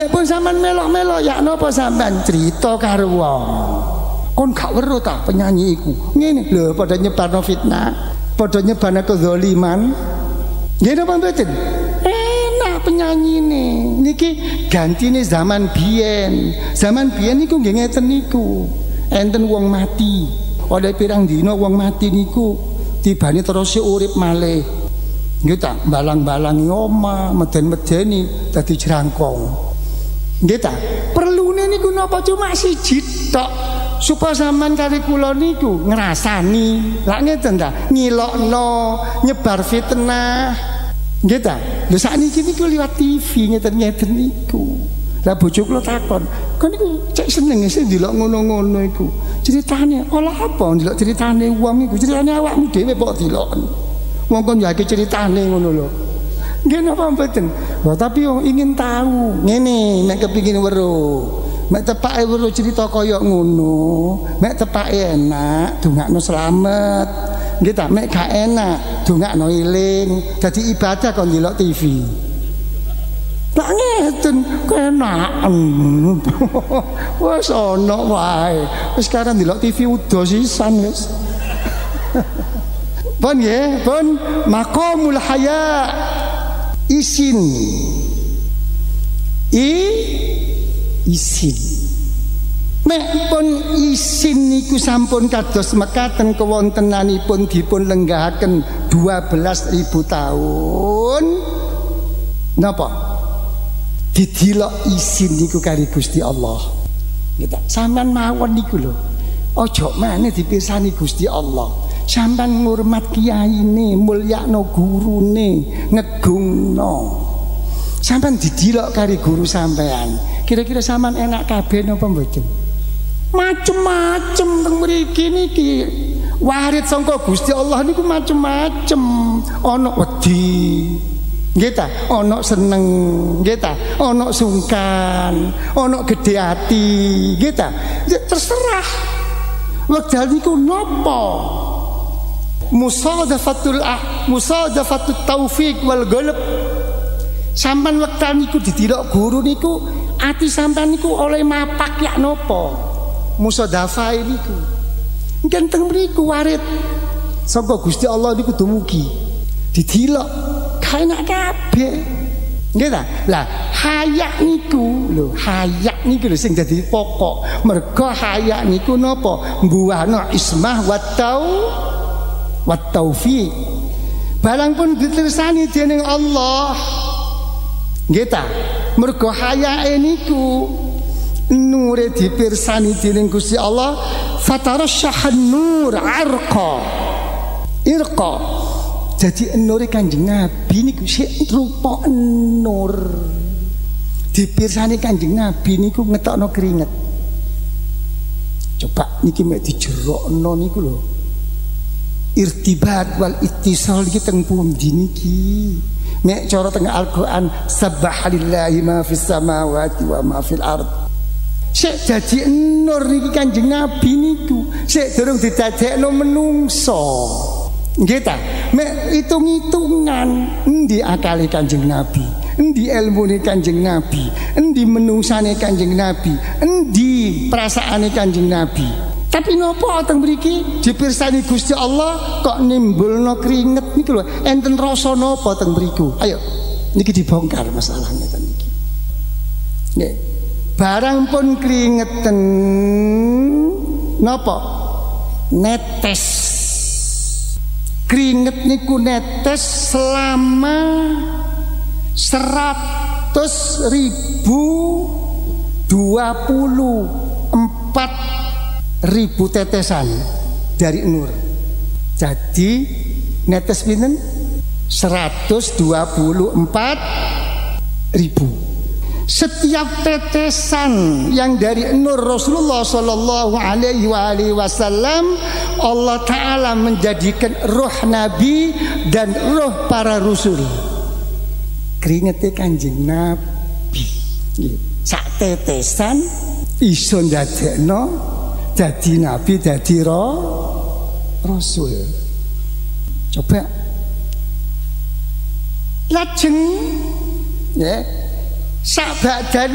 Pun sampean melok-melok ya napa sampean cerita karo wong. Kon gak weruh ta penyanyi iku. Ngene lho padha nyebarno fitnah, padha nyebarno kezaliman. Nggih napa mboten? Enak penyanyine. Niki gantine zaman biyen. Zaman biyen niku nggih ngeten niku. Enten wong mati. Oleh pirang dina wong mati niku tibane terus urip malih. Nggih ta, balang-balangi omah, meden-medeni dadi jerangkong. Nggih ta? Perlune niku napa cuma siji tok supaya sampean kali kula niku ngrasani. Lah ngeten ta, ngilokno, nyebar fitnah. Nggih ta? Lho sakniki niku liwat TV ngeten-ngeten niku. Lah bojo kula takon, "Kon niku cek seneng sih ndelok ngono-ngono iku. Ceritane olah apa ndelok ceritane wong iku? Ceritane awakmu dhewe kok delok. Wong kon ya ceritane ngono lho." Nggih napa mboten? Wah tapi ingin tahu. Ngene nek kepengin weruh. Mek tepake weruh cerita kaya ngono, mek tepake enak dongakno slamet. Nggih ta, mek gak enak dongakno eling. Dadi ibadah kon ndelok TV. Lah ngeten kenaken. Wes ana wae. Wis sekarang ndelok TV udo sisan wis. Pun nggih, pun maqamul haya. Isin mek pun isin niku sampun kados mekaten kewontenanipun dipun lenggahaken 12.000 tahun. Napa? Didilok isin niku kali Gusti Allah. Gitu. Sampeyan mawon niku lho. Aja maneh dipirsani Gusti Allah. Sampeyan ngurmat kiyaine, mulyakno gurune, ngegungno. Sampeyan didilok kari guru sampean. Kira-kira sampean enak kabeh napa mboten? Macem-macem teng mriki niki. Warid sangka Gusti Allah niku macem-macem. Ana wedi. Nggih ta? Ana seneng, nggih ta? Ana sungkan, ana gedhe ati, nggih ta? Terserah. Wekdal niku napa? Musadafatut taufiq wal ghalab. Sampean wektal niku ditilok guru niku ati sampean niku oleh mapak ya napa? Musadafah niku. Mungkin teng mriku warit sangka Gusti Allah niku dumugi. Ditilok kaenak kabeh. Nggih ta? Lah hayak niku lho, hayak niku lho sing dadi pokok. Mergo hayak niku napa? Mbuwahno ismah wa taufiq. Barang pun ditersani dening Allah. Nggih ta? Mergo hayake niku nure dipirsani dening Gusti Allah, fatarasyahan nur irqa. Jadi nure Kanjeng Nabi niku sik rupa nur. Dipirsani Kanjeng Nabi niku ngetokno keringet. Coba niki mek dijerokno niku lho. Irtibat wal ittisal iki teng pundi niki? Nek cara teng Al-Qur'an subhanallahi ma fis samawati wa ma fil ard. Sik dadi nur niki Kanjeng Nabi niku sik durung didadekno menungso. Nggih ta? Mek hitung-hitungan endi akale Kanjeng Nabi, endi ilmune Kanjeng Nabi, endi menungsane Kanjeng Nabi, endi perasaane Kanjeng Nabi. Tapi napa teng mriki dipirsani Gusti Allah kok nimbulno keringet niku lho. Enten rasa napa teng mriku? Ayo niki dibongkar masalahnya teng niki. Nggih. Barang pun keringeten napa? Netes. Keringet niku netes selama 100.024.000 tetesan dari nur. Jadi netes pinten? 124.000. Setiap tetesan yang dari nur Rasulullah sallallahu alaihi wasallam, Allah taala menjadikan roh Nabi dan roh para rasul. Keringetnya Kanjeng Nabi. Sak tetesan iso ndadekno dadi nabi, dadi rasul. Coba lajeng ya sak badan